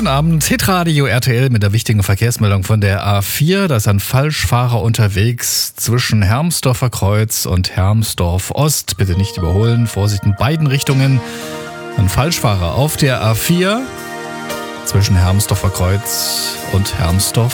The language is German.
Guten Abend, Hitradio RTL mit der wichtigen Verkehrsmeldung von der A4. Da ist ein Falschfahrer unterwegs zwischen Hermsdorfer Kreuz und Hermsdorf Ost. Bitte nicht überholen, Vorsicht in beiden Richtungen. Ein Falschfahrer auf der A4 zwischen Hermsdorfer Kreuz und Hermsdorf